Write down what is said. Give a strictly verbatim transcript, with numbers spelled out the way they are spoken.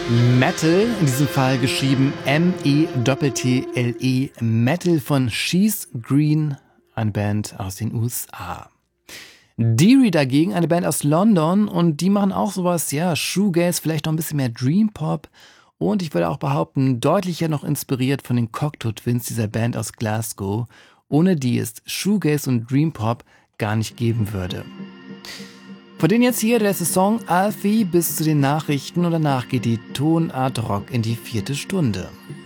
Metal, in diesem Fall geschrieben M E T T L E, Metal von She's Green, eine Band aus den U S A. Deary dagegen, eine Band aus London, und die machen auch sowas, ja, Shoegaze, vielleicht noch ein bisschen mehr Dream Pop, und ich würde auch behaupten, deutlicher noch inspiriert von den Cocteau Twins, dieser Band aus Glasgow, ohne die es Shoegaze und Dream Pop gar nicht geben würde. Von denen jetzt hier der erste Song Alfie bis zu den Nachrichten, und danach geht die Tonart Rock in die vierte Stunde.